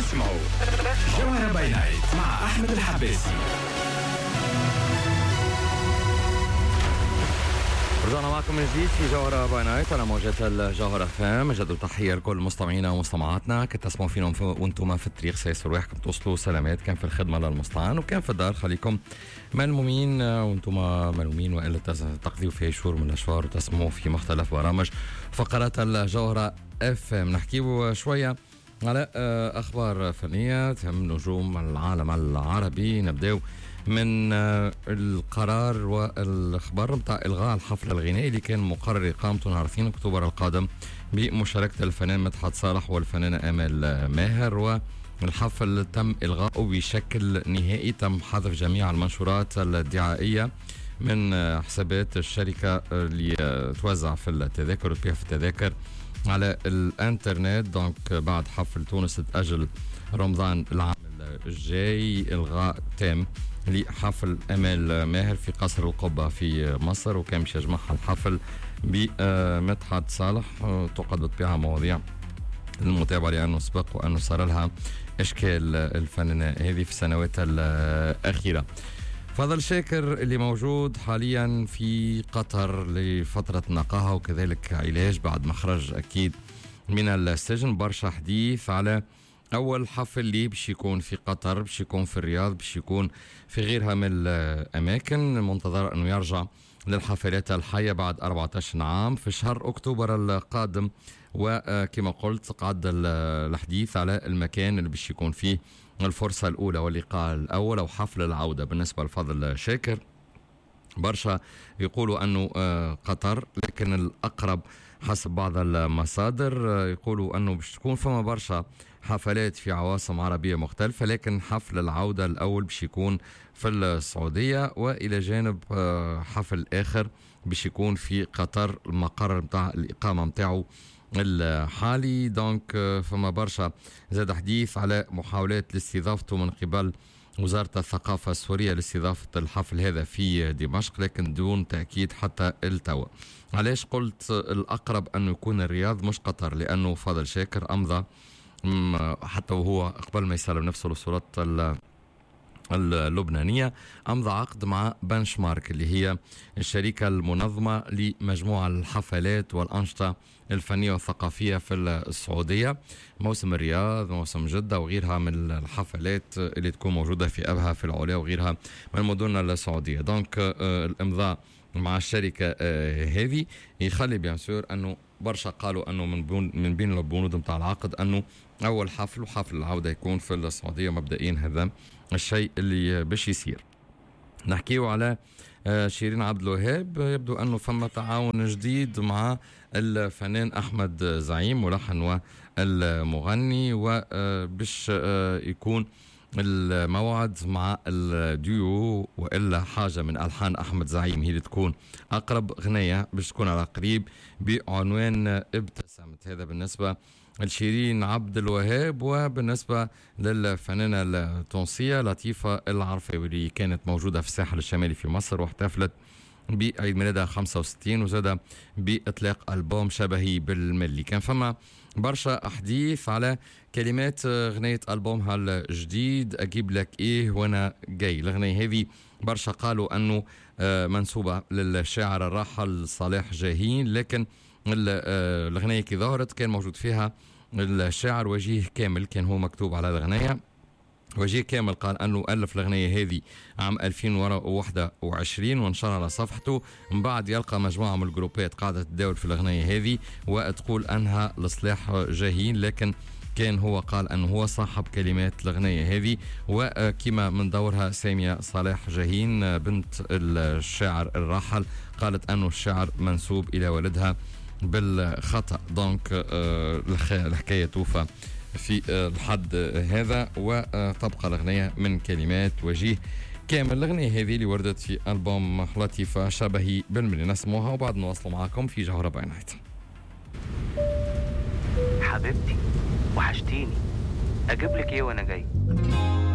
تسمعوا جوهرة باي نايت مع أحمد الحباسي. رجعنا معكم من جديد في جوهرة باي نايت على موجات الجوهرة فام. جدوا تحية لكل مستمعينا ومستمعاتنا كنت تسمعوا فينا وانتم في الطريق سايس رواحكم توصلوا سلامات، كان في الخدمة للمستعان وكان في الدار خليكم ملمومين وانتم ملمومين وإلا تقضيوا في شهور من الأشهر وتسمعوا في مختلف برامج فقرات الجوهرة اف ام. نحكيوا شوية على أخبار فنية تهم نجوم العالم العربي. نبدأ من القرار والخبر متاع إلغاء الحفل الغنائي اللي كان مقرر إقامته نهار 2 أكتوبر القادم بمشاركة الفنان مدحت صالح والفنانة آمال ماهر، والحفل تم إلغاؤه بشكل نهائي. تم حذف جميع المنشورات الدعائية من حسابات الشركة اللي توزع في التذاكر وتبيع في التذاكر على الانترنت. دونك بعد حفل تونس تأجل رمضان العام الجاي، إلغاء تام لحفل آمال ماهر في قصر القبة في مصر، وكان باش يجمعها الحفل بمدحت صالح. تقعد بطبيعة مواضيع المتابعة لأنه سبق وأنه صار لها إشكال الفنانة هذه في السنوات الأخيرة. فضل شاكر اللي موجود حاليا في قطر لفترة نقاهة وكذلك علاج بعد مخرج أكيد من السجن. برشا حديث على أول حفل لي باش يكون في قطر، باش يكون في الرياض، باش يكون في غيرها من الأماكن. منتظر أنه يرجع للحفلات الحية بعد 14 عام في شهر أكتوبر القادم. وكما قلت قعد الحديث على المكان اللي باش يكون فيه الفرصة الأولى واللقاء الأول أو حفل العودة بالنسبة لفضل شاكر. برشا يقولوا أنه قطر، لكن الأقرب حسب بعض المصادر يقولوا أنه باش تكون فما برشا حفلات في عواصم عربية مختلفة، لكن حفل العودة الأول باش يكون في السعودية، وإلى جانب حفل آخر باش يكون في قطر المقر متاع الإقامة متاعه الحالي. دونك فما برشا زاد حديث على محاولات لاستضافته من قبل وزارة الثقافة السورية لاستضافة الحفل هذا في دمشق، لكن دون تأكيد حتى التو. علاش قلت الأقرب أنه يكون الرياض مش قطر؟ لأنه فضل شاكر أمضى حتى وهو قبل ما يسلم نفسه للسلطات اللبنانية أمضى عقد مع بنشمارك اللي هي الشركة المنظمة لمجموعة الحفلات والأنشطة الفنية والثقافية في السعودية، موسم الرياض، موسم جدة وغيرها من الحفلات اللي تكون موجودة في أبها في العلا وغيرها من المدن السعودية. دونك الإمضاء مع الشركة هذه يخلي بيان سور أنه برشا قالوا أنه من بين البنود متاع العقد أنه أول حفل وحفل العودة يكون في السعودية مبدئيا. هذا الشيء اللي باش يصير. نحكيو على شيرين عبد الوهاب. يبدو أنه فما تعاون جديد مع الفنان أحمد زعيم ملحن والمغني، وباش يكون الموعد مع الديو وإلا حاجة من ألحان أحمد زعيم هي اللي تكون أقرب غنية باش تكون على قريب بعنوان ابتسمت. هذا بالنسبة لشيرين عبد الوهاب. وبالنسبة للفنانة التونسية لطيفة العرفاوي اللي كانت موجودة في الساحل الشمالي في مصر واحتفلت بعيد ميلادها 65 وزاد بإطلاق ألبوم شبهي بالملي. كان فما برشا أحاديث على كلمات غنية ألبومها الجديد أجيب لك إيه وأنا جاي. الغنية هذه برشا قالوا أنه منسوبة للشاعر الراحل صالح جاهين، لكن الغنية كي ظهرت كان موجود فيها الشاعر وجيه كامل، كان هو مكتوب على الغنية. وجيه كامل قال أنه ألف الأغنية هذه عام 2021 ونشرها على صفحته، من بعد يلقى مجموعة من الجروبات قاعدة تداول في الأغنية هذه وتقول أنها لصلاح جاهين، لكن كان هو قال أنه هو صاحب كلمات الأغنية هذه. وكما من دورها سامية صالح جاهين بنت الشاعر الراحل قالت أنه الشعر منسوب إلى والدها بالخطأ. دونك الحكاية توفى في الحد هذا، وتبقى الأغنية من كلمات وجيه كامل. الأغنية هذه اللي وردت في ألبوم لطيفة شبهي بالملي. نسموها وبعد نواصلوا معكم في جوهرة باي نايت. حبيبتي وحشتيني، أجيب لك إيه وأنا جاي؟